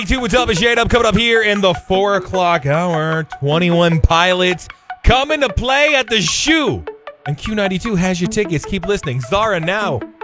What's up? It's Jade Up coming up here in the 4 o'clock hour. 21 Pilots coming to play at the Shoe. And Q92 has your tickets. Keep listening. Zara now.